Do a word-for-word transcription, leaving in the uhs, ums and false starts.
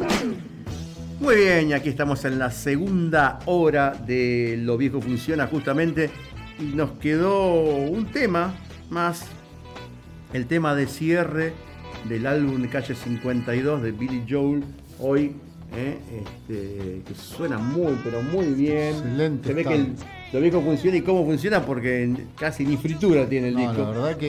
Muy bien, y aquí estamos en la segunda hora de Lo Viejo Funciona justamente y nos quedó un tema más, el tema de cierre del álbum de Calle cincuenta y dos de Billy Joel, hoy, eh, este, que suena muy, pero muy bien. Excelente. Se ve que el, Lo Viejo Funciona y cómo funciona porque casi ni fritura tiene el no, disco. La verdad que